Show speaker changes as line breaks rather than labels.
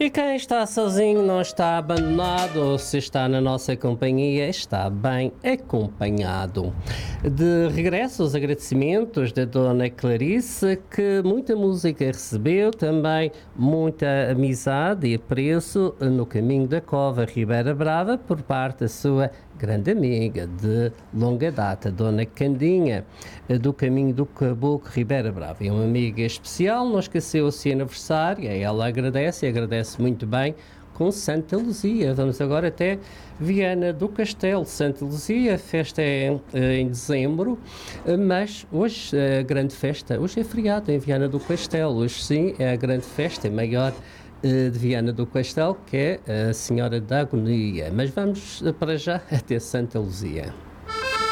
E quem está sozinho não está abandonado, se está na nossa companhia, está bem acompanhado. De regresso aos agradecimentos da Dona Clarice, que muita música recebeu, também muita amizade e apreço no caminho da Cova Ribeira Brava por parte da sua grande amiga de longa data, Dona Candinha, do caminho do Caboclo Ribeira Brava. É uma amiga especial, não esqueceu o seu aniversário, ela agradece e agradece muito bem com Santa Luzia. Vamos agora até Viana do Castelo. Santa Luzia, a festa é em dezembro, mas hoje a grande festa, hoje é feriado em Viana do Castelo, hoje sim é a grande festa, é maior de Viana do Castelo, que é a Senhora da Agonia. Mas vamos para já até Santa Luzia.